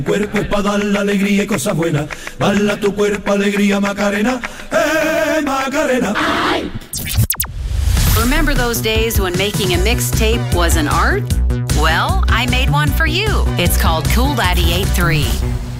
Cuerpo es para dar la alegría y cosas buenas. Bala tu cuerpo, alegría, Macarena. Macarena! Remember those days when making a mixtape was an art? Well, I made one for you. It's called Cool 88.3.